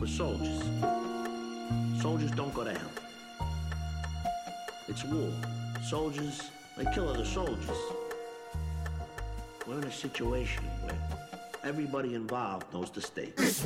We're soldiers. Soldiers don't go to hell. It's war. Soldiers, they kill other soldiers. We're in a situation where everybody involved knows the stakes.